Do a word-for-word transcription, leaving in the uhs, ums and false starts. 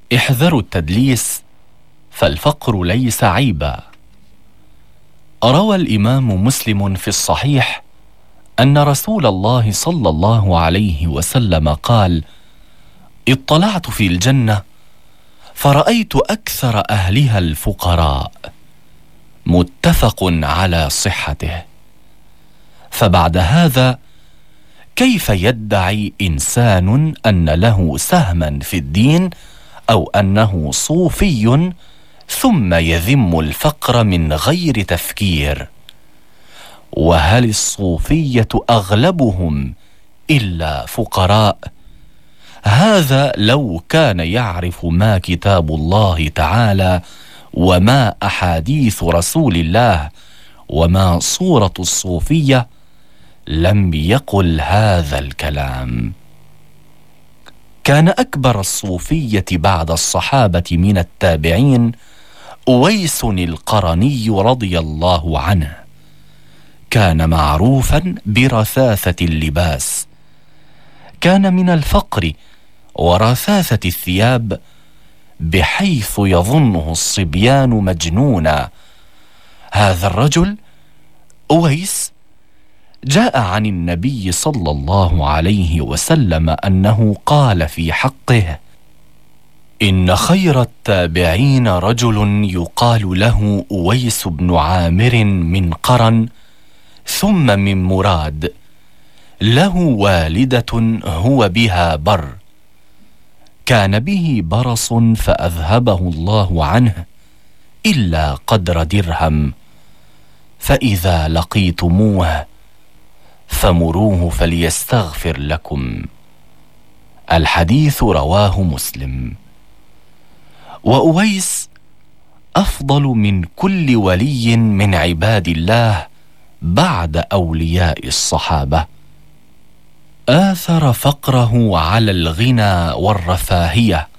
احذروا التدليس فالفقر ليس عيبا. روى الإمام مسلم في الصحيح أن رسول الله صلى الله عليه وسلم قال: اطلعت في الجنة فرأيت أكثر أهلها الفقراء. متفق على صحته. فبعد هذا كيف يدعي إنسان أن له سهما في الدين أو أنه صوفي ثم يذم الفقر من غير تفكير؟ وهل الصوفية أغلبهم إلا فقراء؟ هذا لو كان يعرف ما كتاب الله تعالى وما أحاديث رسول الله وما صورة الصوفية لم يقل هذا الكلام. كان أكبر الصوفية بعد الصحابة من التابعين أويس القرني رضي الله عنه. كان معروفا برثاثة اللباس، كان من الفقر ورثاثة الثياب بحيث يظنه الصبيان مجنونا. هذا الرجل أويس جاء عن النبي صلى الله عليه وسلم أنه قال في حقه: إن خير التابعين رجل يقال له أويس بن عامر من قرن ثم من مراد، له والدة هو بها بر، كان به برص فأذهبه الله عنه إلا قدر درهم، فإذا لقيتموه فمروه فليستغفر لكم. الحديث رواه مسلم. وأويس أفضل من كل ولي من عباد الله بعد أولياء الصحابة. آثر فقره على الغنى والرفاهية